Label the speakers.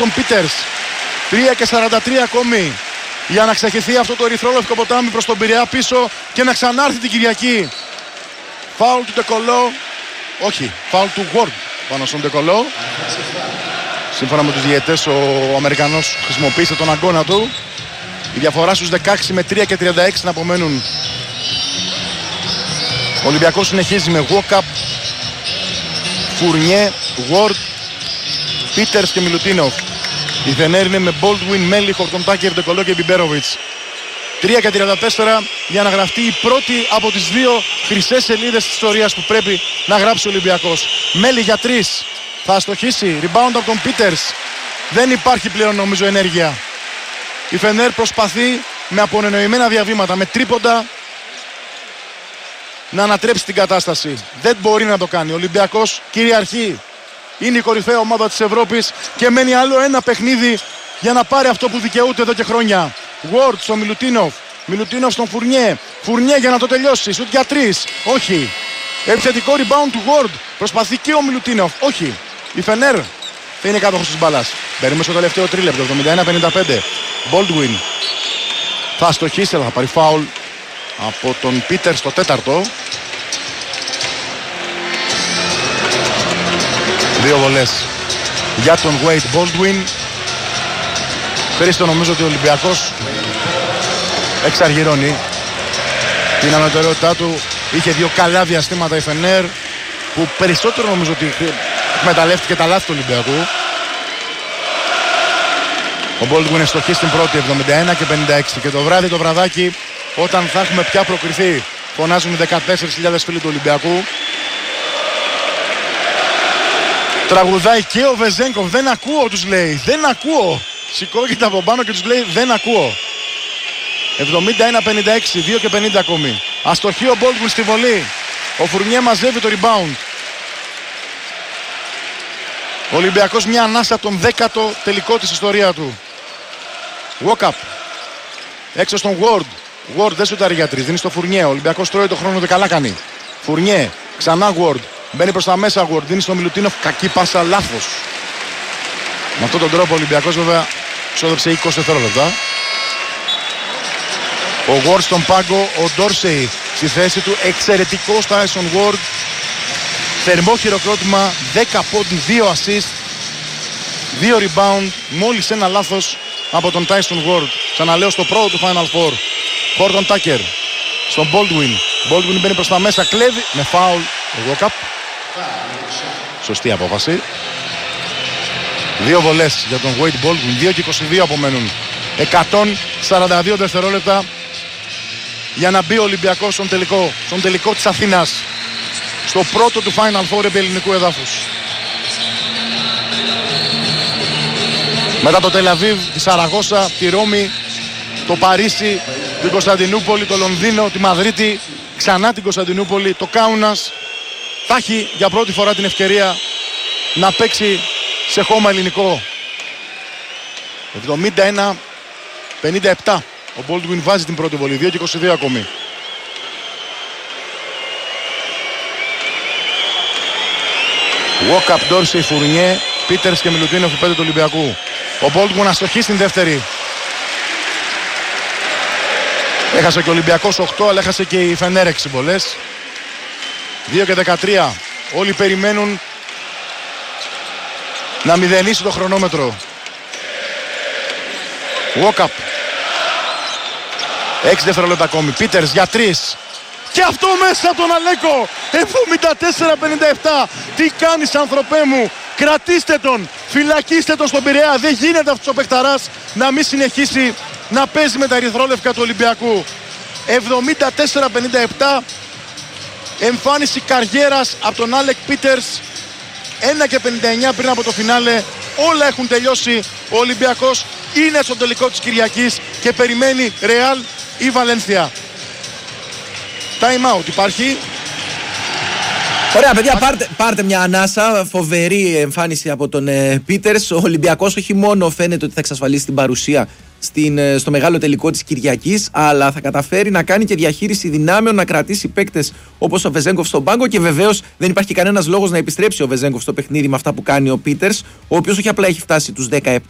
Speaker 1: τον Πίτερς. 3:43 ακόμη για να ξεχυθεί αυτό το ερυθρόλευκο ποτάμι προς τον Πειραιά πίσω και να ξανάρθει την Κυριακή. Φάουλ του Ντεκολό. Όχι, φάουλ του Ward πάνω στον Ντεκολό. Σύμφωνα με τους διαιτές, ο Αμερικανός χρησιμοποίησε τον αγκώνα του. Η διαφορά στους 16 με 3:36 να απομένουν. Ο Ολυμπιακός συνεχίζει με Walkup, Φουρνιέ, Ward, Πίτερς και Μιλουτίνοφ. Η Φενέρ είναι με Baldwin, Μέλι, Χορτοντάκερ, Ντεκολό και Μπιμπέροβιτς. 3:34 για να γραφτεί η πρώτη από τις δύο χρυσές σελίδες της ιστορίας που πρέπει να γράψει ο Ολυμπιακός. Μέλι για 3. Θα αστοχίσει. Rebound από τον Πίτερς. Δεν υπάρχει πλέον νομίζω ενέργεια. Η Φενέρ προσπαθεί με απονενοημένα διαβήματα, με τρίποντα να ανατρέψει την κατάσταση. Δεν μπορεί να το κάνει. Ο Ολυμπιακός κυριαρχεί. Είναι η κορυφαία ομάδα της Ευρώπης και μένει άλλο ένα παιχνίδι για να πάρει αυτό που δικαιούται εδώ και χρόνια. Ward στον Μιλουτίνοφ. Μιλουτίνοφ στον Φουρνιέ. Φουρνιέ για να το τελειώσει. Σουτ για 3. Όχι. Επιθετικό rebound του Ward. Προσπαθεί και ο Μιλουτίνοφ. Όχι. Η Φενέρ θα είναι κάτοχος της μπάλας. Μπαίνουμε στο τελευταίο τρίλεπτο. 71-55. Baldwin θα αστοχίσει, αλλά θα πάρει φάουλ από τον Πίτερ στο τέταρτο. Δύο βολές για τον Wade Baldwin. Χρήστο, νομίζω ότι ο Ολυμπιακός εξαργυρώνει την ανωτερότητά του. Είχε δύο καλά διαστήματα η Φενέρ που περισσότερο νομίζω ότι εκμεταλλεύτηκε τα λάθη του Ολυμπιακού. Ο Baldwin εστοχεί στην πρώτη 71 και 56 και το βράδυ το βραδάκι όταν θα έχουμε πια προκριθεί φωνάζουν 14.000 φίλοι του Ολυμπιακού. Τραγουδάει και ο Βεζένκοφ. Δεν ακούω, τους λέει. Δεν ακούω. Σηκώγεται από πάνω και τους λέει δεν ακούω. 71-56, 2 και 50 ακόμη. Αστοχεί ο Baldwin στη βολή. Ο Φουρνιέ μαζεύει το rebound. Ο Ολυμπιακός μια ανάσα τον 10ο τελικό της ιστορία του. Walkup. Έξω στον Ward. Ward δεν σουτάρει για 3. Δίνει στο Φουρνιέ. Ο Ολυμπιακός τρώει το χρόνο και καλά κάνει. Φουρνιέ. Ξανά Ward. Μπαίνει προς τα μέσα Ward. Δίνει στο Μιλουτίνοφ. Κακή πάσα, λάθος. Με αυτόν τον τρόπο ο Ολυμπιακός βέβαια ξόδεψε 20 δευτερόλεπτα. Ο Ward στον πάγκο. Ο Ντόρσεϊ στη θέση του. Εξαιρετικός Tyson Ward. Θερμό χειροκρότημα. 10 πόντι, 2 assist. 2 rebound. Μόλις ένα λάθος από τον Tyson Ward. Ξαναλέω στο πρώτο του Final Four. Χόρτον Τάκερ στον Baldwin. Baldwin μπαίνει προς τα μέσα. Κλέβει με foul. Ο Walkup. Σωστή απόφαση. Δύο βολές για τον Wade Baldwin. 2 και 22 απομένουν. 142 δευτερόλεπτα για να μπει ο Ολυμπιακός στον τελικό της Αθήνας. Στο πρώτο του Final Four επί ελληνικού εδάφους. Μετά το Τελαβίβ, τη Σαραγώσα, τη Ρώμη, το Παρίσι, την Κωνσταντινούπολη, το Λονδίνο, τη Μαδρίτη, ξανά την Κωνσταντινούπολη, το Κάουνας. Θα έχει για πρώτη φορά την ευκαιρία να παίξει σε χώμα ελληνικό. 71-57. Ο Baldwin βάζει την πρώτη βολή. 2 και 22 ακόμη. Walkup, Dorsey, Fournier, Peters και Μιλουτίνοφ, 5 του Ολυμπιακού. Ο Baldwin αστοχεί στην δεύτερη. Έχασε και ο Ολυμπιακός 8, αλλά έχασε και η Φενέρ 6 βολές. 2 και 13. Όλοι περιμένουν να μηδενίσει το χρονόμετρο. Walkup. 6 δευτερόλεπτα ακόμη. Peters για 3. Και αυτό μέσα τον Αλέκο. 74-57. Τι κάνεις, άνθρωπέ μου? Κρατήστε τον. Φυλακίστε τον στον Πειραιά. Δεν γίνεται αυτός ο παιχταράς να μην συνεχίσει να παίζει με τα ερυθρόλευκα του Ολυμπιακού. 74-57. Εμφάνιση καριέρας από τον Άλεκ Πίτερς. 1 και 59 πριν από το φινάλε. Όλα έχουν τελειώσει. Ο Ολυμπιακός είναι στο τελικό της Κυριακής και περιμένει Ρεάλ ή Βαλένθια. Time out υπάρχει.
Speaker 2: Ωραία, παιδιά, πάρτε μια ανάσα. Φοβερή εμφάνιση από τον Πίτερς. Ο Ολυμπιακός όχι μόνο φαίνεται ότι θα εξασφαλίσει την παρουσία στο μεγάλο τελικό της Κυριακής, αλλά θα καταφέρει να κάνει και διαχείριση δυνάμεων, να κρατήσει παίκτες όπως ο Βεζένκοφ στον πάγκο και βεβαίως δεν υπάρχει κανένας λόγος να επιστρέψει ο Βεζένκοφ στο παιχνίδι με αυτά που κάνει ο Πίτερς, ο οποίος όχι απλά έχει φτάσει τους 17